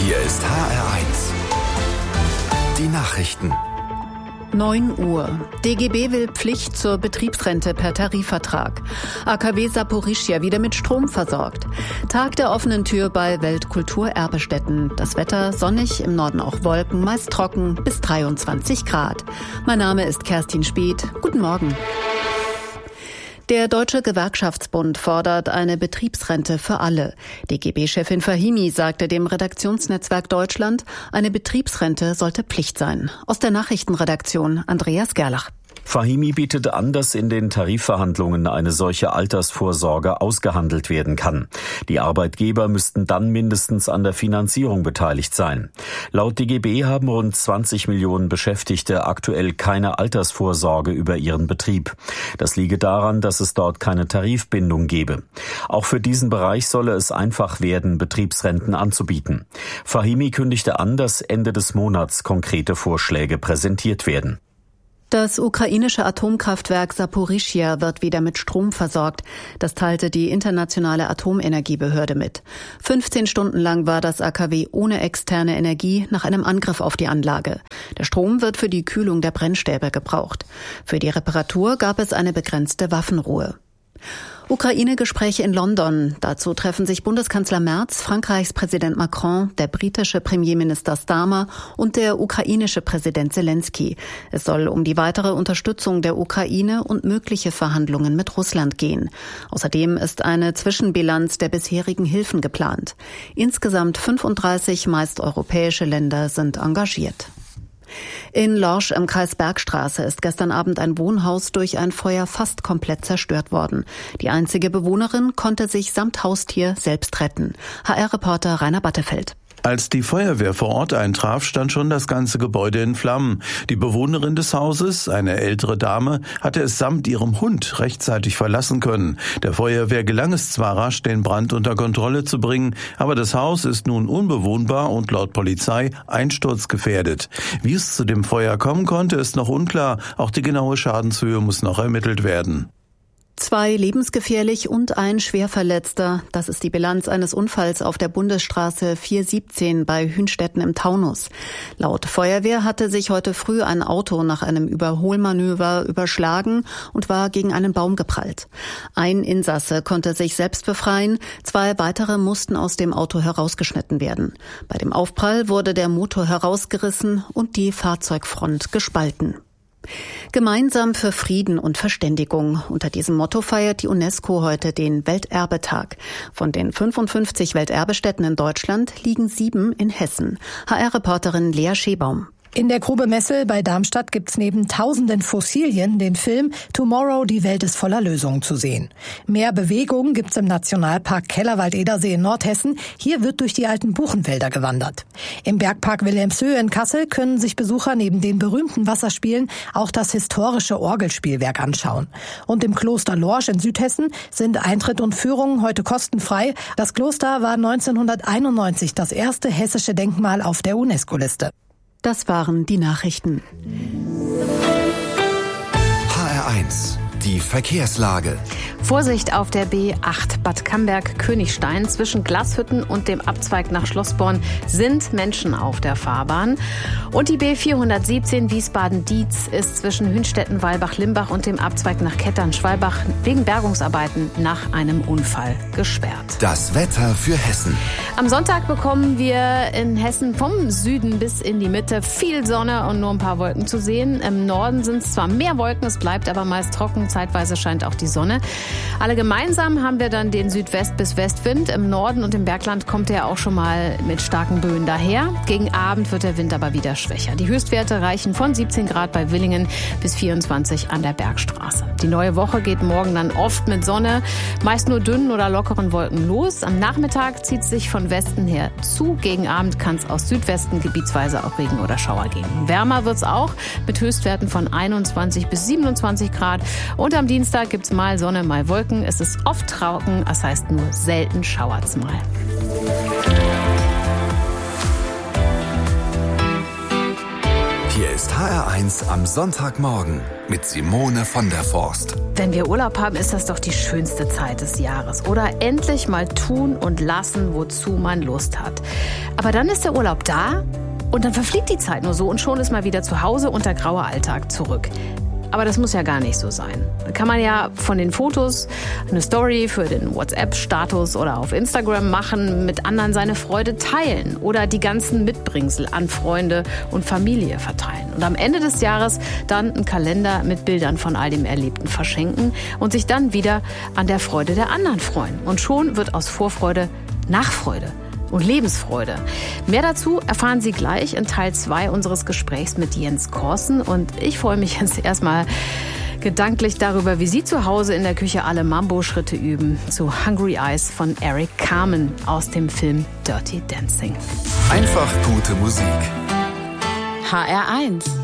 Hier ist HR1. Die Nachrichten. 9 Uhr. DGB will Pflicht zur Betriebsrente per Tarifvertrag. AKW Saporischschja wieder mit Strom versorgt. Tag der offenen Tür bei Weltkulturerbestätten. Das Wetter sonnig, im Norden auch Wolken, meist trocken, bis 23 Grad. Mein Name ist Kerstin Speth. Guten Morgen. Der Deutsche Gewerkschaftsbund fordert eine Betriebsrente für alle. DGB-Chefin Fahimi sagte dem Redaktionsnetzwerk Deutschland, eine Betriebsrente sollte Pflicht sein. Aus der Nachrichtenredaktion Andreas Gerlach. Fahimi bietet an, dass in den Tarifverhandlungen eine solche Altersvorsorge ausgehandelt werden kann. Die Arbeitgeber müssten dann mindestens an der Finanzierung beteiligt sein. Laut DGB haben rund 20 Millionen Beschäftigte aktuell keine Altersvorsorge über ihren Betrieb. Das liege daran, dass es dort keine Tarifbindung gebe. Auch für diesen Bereich solle es einfach werden, Betriebsrenten anzubieten. Fahimi kündigte an, dass Ende des Monats konkrete Vorschläge präsentiert werden. Das ukrainische Atomkraftwerk Saporischschja wird wieder mit Strom versorgt. Das teilte die Internationale Atomenergiebehörde mit. 15 Stunden lang war das AKW ohne externe Energie nach einem Angriff auf die Anlage. Der Strom wird für die Kühlung der Brennstäbe gebraucht. Für die Reparatur gab es eine begrenzte Waffenruhe. Ukraine-Gespräche in London. Dazu treffen sich Bundeskanzler Merz, Frankreichs Präsident Macron, der britische Premierminister Starmer und der ukrainische Präsident Zelensky. Es soll um die weitere Unterstützung der Ukraine und mögliche Verhandlungen mit Russland gehen. Außerdem ist eine Zwischenbilanz der bisherigen Hilfen geplant. Insgesamt 35 meist europäische Länder sind engagiert. In Lorsch im Kreis Bergstraße ist gestern Abend ein Wohnhaus durch ein Feuer fast komplett zerstört worden. Die einzige Bewohnerin konnte sich samt Haustier selbst retten. HR-Reporter Rainer Battefeld. Als die Feuerwehr vor Ort eintraf, stand schon das ganze Gebäude in Flammen. Die Bewohnerin des Hauses, eine ältere Dame, hatte es samt ihrem Hund rechtzeitig verlassen können. Der Feuerwehr gelang es zwar rasch, den Brand unter Kontrolle zu bringen, aber das Haus ist nun unbewohnbar und laut Polizei einsturzgefährdet. Wie es zu dem Feuer kommen konnte, ist noch unklar. Auch die genaue Schadenshöhe muss noch ermittelt werden. 2 lebensgefährlich und ein Schwerverletzter. Das ist die Bilanz eines Unfalls auf der Bundesstraße 417 bei Hünstetten im Taunus. Laut Feuerwehr hatte sich heute früh ein Auto nach einem Überholmanöver überschlagen und war gegen einen Baum geprallt. Ein Insasse konnte sich selbst befreien, 2 weitere mussten aus dem Auto herausgeschnitten werden. Bei dem Aufprall wurde der Motor herausgerissen und die Fahrzeugfront gespalten. Gemeinsam für Frieden und Verständigung. Unter diesem Motto feiert die UNESCO heute den Welterbetag. Von den 55 Welterbestätten in Deutschland liegen 7 in Hessen. HR-Reporterin Lea Schebaum. In der Grube Messel bei Darmstadt gibt's neben tausenden Fossilien den Film Tomorrow, die Welt ist voller Lösungen zu sehen. Mehr Bewegung gibt's im Nationalpark Kellerwald-Edersee in Nordhessen. Hier wird durch die alten Buchenwälder gewandert. Im Bergpark Wilhelmshöhe in Kassel können sich Besucher neben den berühmten Wasserspielen auch das historische Orgelspielwerk anschauen. Und im Kloster Lorsch in Südhessen sind Eintritt und Führungen heute kostenfrei. Das Kloster war 1991 das erste hessische Denkmal auf der UNESCO-Liste. Das waren die Nachrichten. HR1, die Verkehrslage. Vorsicht auf der B8 Bad Camberg-Königstein. Zwischen Glashütten und dem Abzweig nach Schlossborn sind Menschen auf der Fahrbahn. Und die B417 Wiesbaden-Dietz ist zwischen Hünstetten, Weilbach-Limbach und dem Abzweig nach Kettern-Schwalbach wegen Bergungsarbeiten nach einem Unfall gesperrt. Das Wetter für Hessen. Am Sonntag bekommen wir in Hessen vom Süden bis in die Mitte viel Sonne und nur ein paar Wolken zu sehen. Im Norden sind es zwar mehr Wolken, es bleibt aber meist trocken. Zeitweise scheint auch die Sonne. Alle gemeinsam haben wir dann den Südwest- bis Westwind. Im Norden und im Bergland kommt er auch schon mal mit starken Böen daher. Gegen Abend wird der Wind aber wieder schwächer. Die Höchstwerte reichen von 17 Grad bei Willingen bis 24 an der Bergstraße. Die neue Woche geht morgen dann oft mit Sonne, meist nur dünnen oder lockeren Wolken los. Am Nachmittag zieht es sich von Westen her zu. Gegen Abend kann es aus Südwesten gebietsweise auch Regen oder Schauer geben. Wärmer wird es auch mit Höchstwerten von 21 bis 27 Grad. Und am Dienstag gibt es mal Sonne, mal Wolken. Es ist oft trocken, das heißt nur selten schauert's mal. Hier ist HR1 am Sonntagmorgen mit Simone von der Forst. Wenn wir Urlaub haben, ist das doch die schönste Zeit des Jahres. Oder endlich mal tun und lassen, wozu man Lust hat. Aber dann ist der Urlaub da und dann verfliegt die Zeit nur so und schon ist mal wieder zu Hause und der graue Alltag zurück. Aber das muss ja gar nicht so sein. Da kann man ja von den Fotos eine Story für den WhatsApp-Status oder auf Instagram machen, mit anderen seine Freude teilen oder die ganzen Mitbringsel an Freunde und Familie verteilen. Und am Ende des Jahres dann einen Kalender mit Bildern von all dem Erlebten verschenken und sich dann wieder an der Freude der anderen freuen. Und schon wird aus Vorfreude Nachfreude und Lebensfreude. Mehr dazu erfahren Sie gleich in Teil 2 unseres Gesprächs mit Jens Korsen. Und ich freue mich jetzt erstmal gedanklich darüber, wie Sie zu Hause in der Küche alle Mambo-Schritte üben zu Hungry Eyes von Eric Carmen aus dem Film Dirty Dancing. Einfach gute Musik. HR1